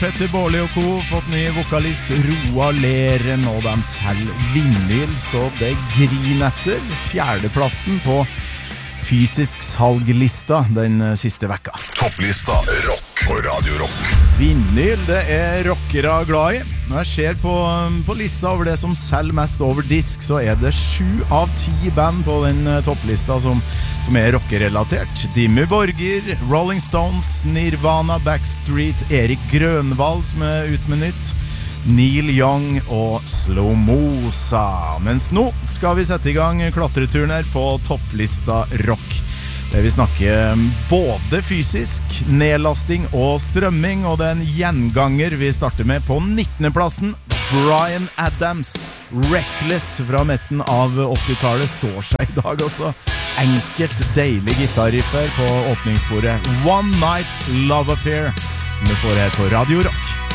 Petter Baarli og co. Fått ny vokalist Roa Leren, og de selv vinyl, så det griner etter fjerdeplassen på fysisk salglista den siste vekka. Topplista rock på Radio Rock. Vinyl, det rockere glad i. Når jeg ser på lista over det som selger mest over disk, så det 7 av 10 band på den topplista som rockerelatert. Dimmu Borgir, Rolling Stones, Nirvana, Backstreet, Erik Grønvald som ut med nytt, Neil Young og Slomosa. Mens nå skal vi sette i gang klatreturen her på topplista rock. Det vi snakker både fysisk, nedlasting og strømming, og det en gjenganger vi starter med på 19. plassen. Bryan Adams, Reckless fra midten av 80-tallet, står seg i dag også. Enkelt, deilig gitarriffer på åpningssporet. One Night Love Affair, som vi får her på Radio Rock.